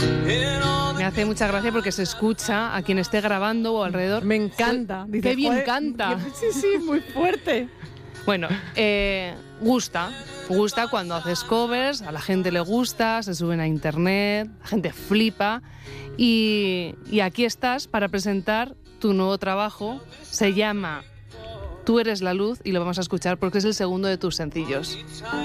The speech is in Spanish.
Me hace mucha gracia porque se escucha a quien esté grabando o alrededor. Me encanta. Dice, ¡qué bien canta! Sí, muy fuerte. Bueno, gusta cuando haces covers, a la gente le gusta, se suben a internet, la gente flipa y aquí estás para presentar tu nuevo trabajo. Se llama Tú eres la luz y lo vamos a escuchar porque es el segundo de tus sencillos.